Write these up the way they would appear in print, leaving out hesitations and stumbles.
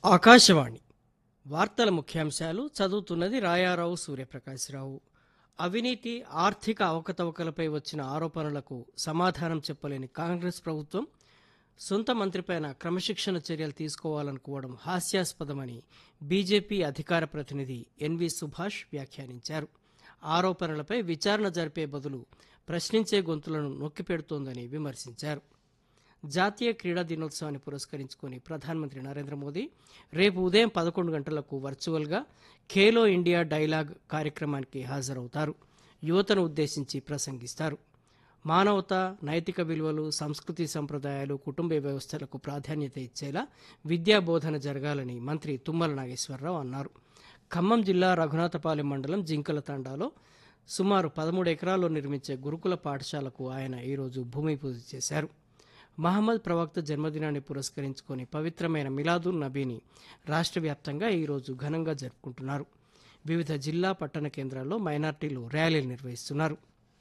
ఆకాశవాణి వార్తల ముఖ్యాంశాలు చదువుతున్నది రాయారావు సూర్యప్రకాశ్రావు. అవినీతి ఆర్థిక అవకతవకలపై వచ్చిన ఆరోపణలకు సమాధానం చెప్పలేని కాంగ్రెస్ ప్రభుత్వం సొంత మంత్రిపైన క్రమశిక్షణ చర్యలు తీసుకోవాలనుకోవడం హాస్యాస్పదమని బీజేపీ అధికార ప్రతినిధి ఎన్వి సుభాష్ వ్యాఖ్యానించారు. ఆరోపణలపై విచారణ జరిపే బదులు ప్రశ్నించే గొంతులను నొక్కిపెడుతోందని విమర్శించారు. జాతీయ క్రీడా దినోత్సవాన్ని పురస్కరించుకుని ప్రధానమంత్రి నరేంద్ర మోదీ రేపు ఉదయం 11 గంటలకు వర్చువల్గా ఖేలో ఇండియా డైలాగ్ కార్యక్రమానికి హాజరవుతారు. యువతను ఉద్దేశించి ప్రసంగిస్తారు. మానవత, నైతిక విలువలు, సంస్కృతి సంప్రదాయాలు, కుటుంబ వ్యవస్థలకు ప్రాధాన్యత ఇచ్చేలా విద్యా బోధన జరగాలని మంత్రి తుమ్మల నాగేశ్వరరావు అన్నారు. ఖమ్మం జిల్లా రఘునాథపాలెం మండలం జింకల తండాలో సుమారు 13 ఎకరాల్లో నిర్మించే గురుకుల పాఠశాలకు ఆయన ఈరోజు భూమి పూజ చేశారు. మహమ్మద్ ప్రవక్త జన్మదినాన్ని పురస్కరించుకొని పవిత్రమైన మిలాదున్ నబీని రాష్ట్ర వ్యాప్తంగా ఈరోజు ఘనంగా జరుపుకుంటున్నారు. వివిధ జిల్లా, పట్టణ కేంద్రాల్లో మైనార్టీలు ర్యాలీలు నిర్వహిస్తున్నారు.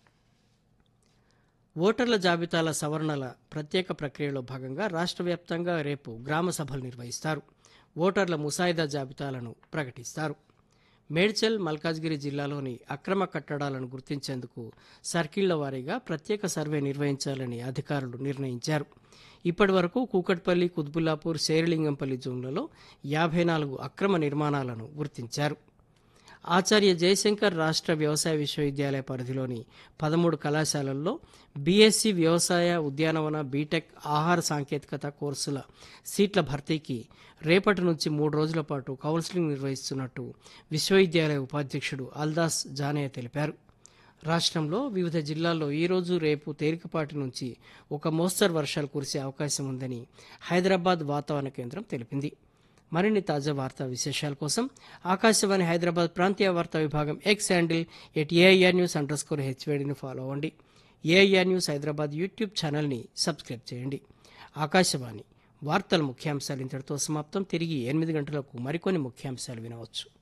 ఓటర్ల జాబితాల సవరణల ప్రత్యేక ప్రక్రియలో భాగంగా రాష్ట్ర వ్యాప్తంగా రేపు గ్రామ సభలు నిర్వహిస్తారు. ఓటర్ల ముసాయిదా జాబితాలను ప్రకటిస్తారు. మేడ్చల్, మల్కాజ్గిరి జిల్లాలోని అక్రమ కట్టడాలను గుర్తించేందుకు సర్కిళ్ల వారీగా ప్రత్యేక సర్వే నిర్వహించాలని అధికారులు నిర్ణయించారు. ఇప్పటి వరకు కూకట్పల్లి, కుత్బుల్లాపూర్, శేరిలింగంపల్లి జోన్లలో 54 అక్రమ నిర్మాణాలను గుర్తించారు. ఆచార్య జయశంకర్ రాష్ట్ర వ్యవసాయ విశ్వవిద్యాలయ పరిధిలోని 13 కళాశాలల్లో బీఎస్సీ వ్యవసాయ, ఉద్యానవన, బీటెక్, ఆహార సాంకేతికత కోర్సుల సీట్ల భర్తీకి రేపటి నుంచి 3 రోజుల పాటు కౌన్సిలింగ్ నిర్వహిస్తున్నట్టు విశ్వవిద్యాలయ ఉపాధ్యక్షుడు అల్దాస్ జానయ్య తెలిపారు. రాష్ట్రంలో వివిధ జిల్లాల్లో ఈరోజు, రేపు తేలికపాటి నుంచి ఒక మోస్తరు వర్షాలు కురిసే అవకాశం ఉందని హైదరాబాద్ వాతావరణ కేంద్రం తెలిపింది. మరిన్ని తాజా వార్తా విశేషాల కోసం ఆకాశవాణి హైదరాబాద్ ప్రాంతీయ వార్తా విభాగం ఎక్స్ హ్యాండిల్ @AIRnews_HVDని ఫాలో అవ్వండి. AIR న్యూస్ హైదరాబాద్ యూట్యూబ్ ఛానల్ని సబ్స్క్రైబ్ చేయండి. ఆకాశవాణి వార్తల ముఖ్యాంశాలు ఇంతటితో సమాప్తం. తిరిగి 8 గంటలకు మరికొన్ని ముఖ్యాంశాలు వినవచ్చు.